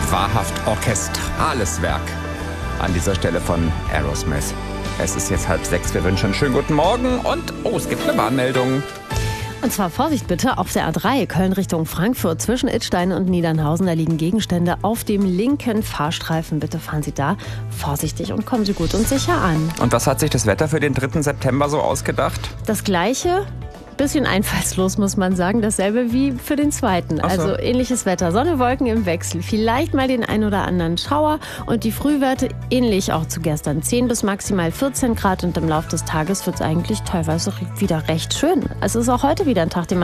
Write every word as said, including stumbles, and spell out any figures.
wahrhaft orchestrales Werk an dieser Stelle von Aerosmith. Es ist jetzt halb sechs, wir wünschen einen schönen guten Morgen und oh, es gibt eine Warnmeldung. Und zwar Vorsicht bitte auf der A drei Köln Richtung Frankfurt zwischen Idstein und Niedernhausen. Da liegen Gegenstände auf dem linken Fahrstreifen. Bitte fahren Sie da vorsichtig und kommen Sie gut und sicher an. Und was hat sich das Wetter für den dritten September so ausgedacht? Das Gleiche. Bisschen einfallslos, muss man sagen. Dasselbe wie für den zweiten. Ach so. Also ähnliches Wetter. Sonne, Wolken im Wechsel. Vielleicht mal den ein oder anderen Schauer. Und die Frühwerte ähnlich auch zu gestern. zehn bis maximal vierzehn Grad. Und im Laufe des Tages wird es eigentlich teilweise wieder recht schön. Es ist auch heute wieder ein Tag, den man